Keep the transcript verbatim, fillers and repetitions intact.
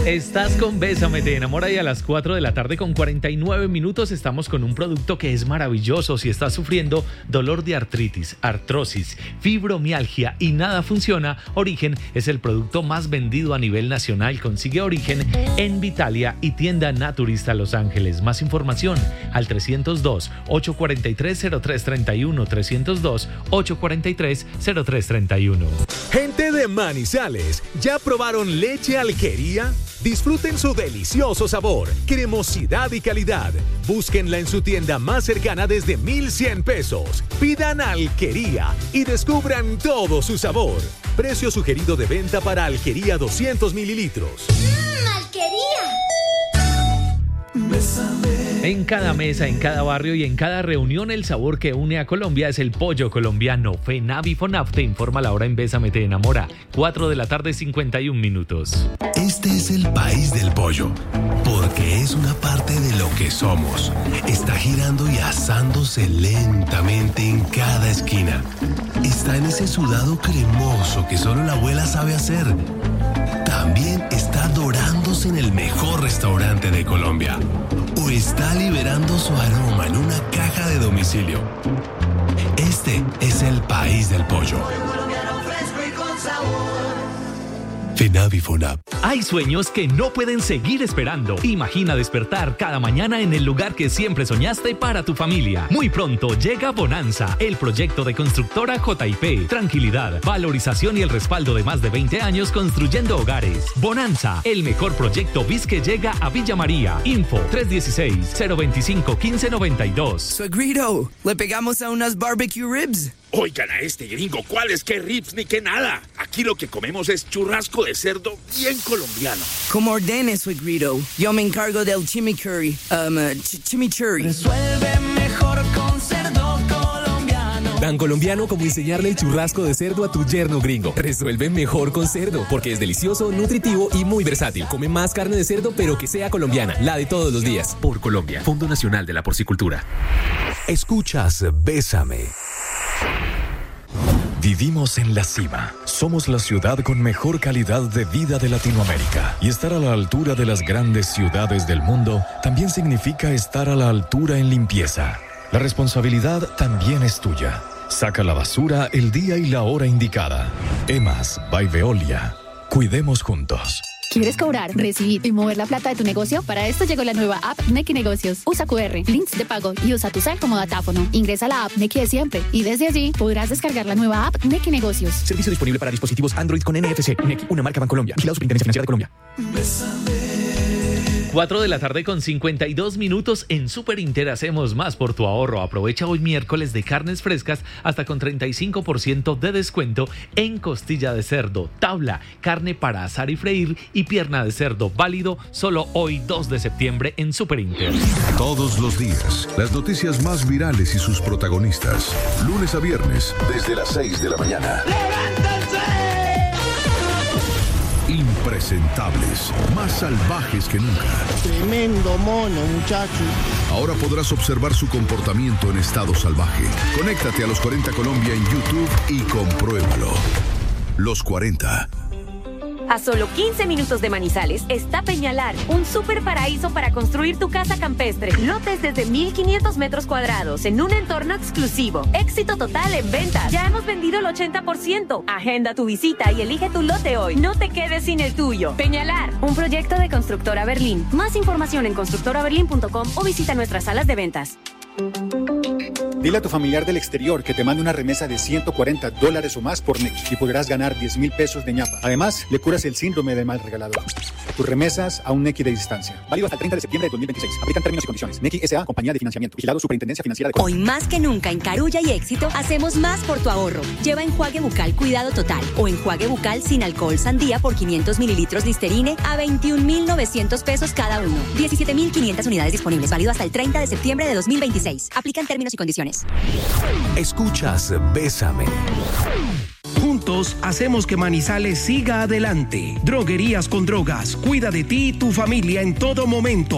Estás con Bésame, te enamora y a las cuatro de la tarde con cuarenta y nueve minutos estamos con un producto que es maravilloso si estás sufriendo dolor de artritis, artrosis, fibromialgia y nada funciona. Origen es el producto más vendido a nivel nacional. Consigue Origen en Vitalia y tienda Naturista Los Ángeles. Más información al trescientos dos, ochocientos cuarenta y tres, cero tres treinta y uno, trescientos dos, ochocientos cuarenta y tres, cero tres treinta y uno. Gente de Manizales, ¿ya probaron leche Alquería? Disfruten su delicioso sabor, cremosidad y calidad. Búsquenla en su tienda más cercana desde mil cien pesos. Pidan Alquería y descubran todo su sabor. Precio sugerido de venta para Alquería doscientos mililitros. ¡Mmm, Alquería! En cada mesa, en cada barrio y en cada reunión, el sabor que une a Colombia es el pollo colombiano. FENAVI FONAF te informa la hora en Bésame te enamora. cuatro de la tarde, cincuenta y un minutos. Este es el país del pollo, porque es una parte de lo que somos. Está girando y asándose lentamente en cada esquina. Está en ese sudado cremoso que solo la abuela sabe hacer. También está dorándose en el mejor restaurante de Colombia. O está liberando su aroma en una caja de domicilio. Este es el país del pollo. FENAVI FONAP. Hay sueños que no pueden seguir esperando. Imagina despertar cada mañana en el lugar que siempre soñaste para tu familia. Muy pronto llega Bonanza, el proyecto de constructora J I P. Tranquilidad, valorización y el respaldo de más de veinte años construyendo hogares. Bonanza, el mejor proyecto B I S que llega a Villa María. Info tres uno seis, cero dos cinco, uno cinco nueve dos. Suegrito, ¿le pegamos a unas barbecue ribs? Oigan a este gringo, ¿cuáles qué ribs ni qué nada? Aquí lo que comemos es churrasco de cerdo bien colombiano. Como ordene, suegrito. Yo me encargo del chimichurri. Um, uh, ch chimichurri. Resuelve mejor con cerdo colombiano. Tan colombiano como enseñarle el churrasco de cerdo a tu yerno gringo. Resuelve mejor con cerdo, porque es delicioso, nutritivo y muy versátil. Come más carne de cerdo, pero que sea colombiana, la de todos los días. Por Colombia, Fondo Nacional de la Porcicultura. Escuchas Bésame. Vivimos en la cima. Somos la ciudad con mejor calidad de vida de Latinoamérica. Y estar a la altura de las grandes ciudades del mundo también significa estar a la altura en limpieza. La responsabilidad también es tuya. Saca la basura el día y la hora indicada. EMAS by Veolia. Cuidemos juntos. ¿Quieres cobrar, recibir y mover la plata de tu negocio? Para esto llegó la nueva app Nequi Negocios. Usa cu erre, links de pago y usa tu cel como datáfono. Ingresa a la app Nequi de siempre y desde allí podrás descargar la nueva app Nequi Negocios. Servicio disponible para dispositivos Android con N F C. Nequi, una marca Bancolombia. Vigilado Superintendencia Financiera de Colombia. cuatro de la tarde con cincuenta y dos minutos. En Super Inter hacemos más por tu ahorro. Aprovecha hoy miércoles de carnes frescas hasta con treinta y cinco por ciento de descuento en costilla de cerdo, tabla, carne para asar y freír y pierna de cerdo válido solo hoy dos de septiembre en Super Inter. Todos los días, las noticias más virales y sus protagonistas. Lunes a viernes, desde las seis de la mañana. Impresentables, más salvajes que nunca. Tremendo mono, muchacho. Ahora podrás observar su comportamiento en estado salvaje. Conéctate a Los cuarenta Colombia en YouTube y compruébalo. Los cuarenta. A solo quince minutos de Manizales está Peñalar, un super paraíso para construir tu casa campestre. Lotes desde mil quinientos metros cuadrados en un entorno exclusivo. Éxito total en ventas. Ya hemos vendido el ochenta por ciento. Agenda tu visita y elige tu lote hoy. No te quedes sin el tuyo. Peñalar, un proyecto de Constructora Berlín. Más información en constructora berlín punto com o visita nuestras salas de ventas. Dile a tu familiar del exterior que te mande una remesa de ciento cuarenta dólares o más por Nequi y podrás ganar diez mil pesos de ñapa. Además, le curas el síndrome del mal regalador. Tus remesas a un Nequi de distancia. Válido hasta el treinta de septiembre de dos mil veintiséis. Aplican términos y condiciones. Nequi S A, compañía de financiamiento. Vigilado Superintendencia Financiera de Colombia. Hoy más que nunca en Carulla y Éxito hacemos más por tu ahorro. Lleva enjuague bucal Cuidado Total o enjuague bucal sin alcohol Sandía por quinientos mililitros Listerine a veintiún mil novecientos pesos cada uno. diecisiete mil quinientas unidades disponibles. Válido hasta el treinta de septiembre de dos mil veintiséis. Aplican términos y condiciones. Escuchas Bésame. Juntos hacemos que Manizales siga adelante. Droguerías con Drogas. Cuida de ti y tu familia en todo momento.